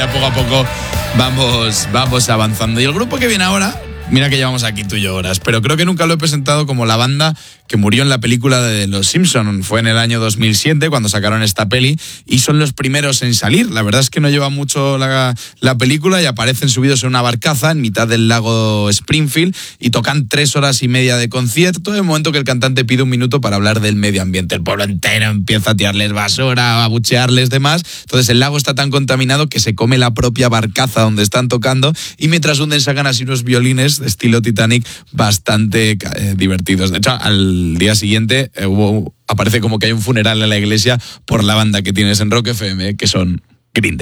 ya poco a poco vamos avanzando. Y el grupo que viene ahora, mira que llevamos aquí tú y yo horas, pero creo que nunca lo he presentado como la banda que murió en la película de Los Simpson. Fue en el año 2007 cuando sacaron esta peli y son los primeros en salir. La verdad es que no lleva mucho la película y aparecen subidos en una barcaza en mitad del lago Springfield y tocan 3 horas y media de concierto en el momento que el cantante pide un minuto para hablar del medio ambiente. El pueblo entero empieza a tirarles basura, a abuchearles demás. Entonces el lago está tan contaminado que se come la propia barcaza donde están tocando y mientras hunden sacan así unos violines de estilo Titanic bastante divertidos. De hecho, al día siguiente aparece como que hay un funeral en la iglesia por la banda que tienes en Rock FM, que son Green Day.